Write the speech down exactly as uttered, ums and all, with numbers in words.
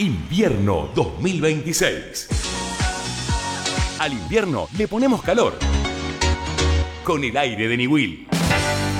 Invierno dos mil veintiséis. Al invierno le ponemos calor. Con el aire de Niwil.